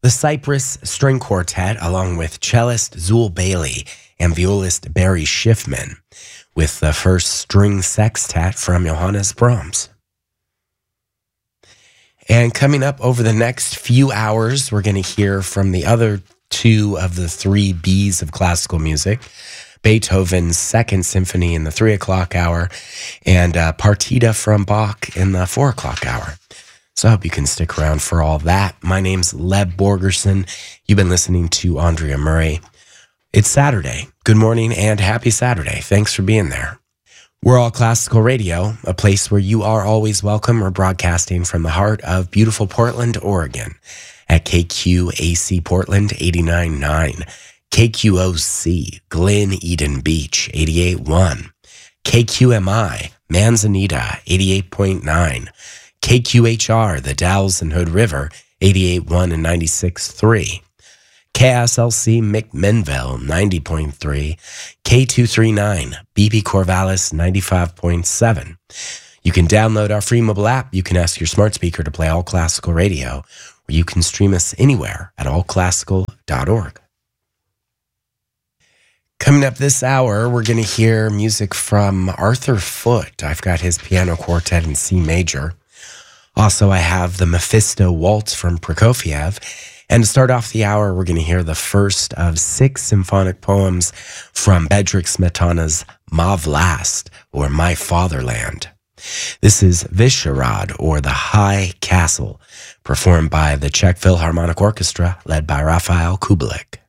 The Cypress String Quartet, along with cellist Zool Bailey and violist Barry Schiffman, with the first string sextet from Johannes Brahms. And coming up over the next few hours, we're going to hear from the other two of the three B's of classical music, Beethoven's Second Symphony in the 3 o'clock hour, and Partita from Bach in the 4 o'clock hour. So I hope you can stick around for all that. My name's Leb Borgerson. You've been listening to Andrea Murray. It's Saturday. Good morning and happy Saturday. Thanks for being there. We're All Classical Radio, a place where you are always welcome. We're broadcasting from the heart of beautiful Portland, Oregon at KQAC Portland 89.9, KQOC Glen Eden Beach 88.1, KQMI Manzanita 88.9, KQHR The Dalles and Hood River 88.1 and 96.3, KSLC McMinnville 90.3, K239 BB Corvallis 95.7. You can download our free mobile app. You can ask your smart speaker to play All Classical Radio, or you can stream us anywhere at allclassical.org. Coming up this hour, we're going to hear music from Arthur Foote. I've got his piano quartet in C major. Also, I have the Mephisto Waltz from Prokofiev. And to start off the hour, we're going to hear the first of 6 symphonic poems from Bedřich Smetana's Ma Vlast, or My Fatherland. This is Vyšehrad, or The High Castle, performed by the Czech Philharmonic Orchestra, led by Rafael Kubelik.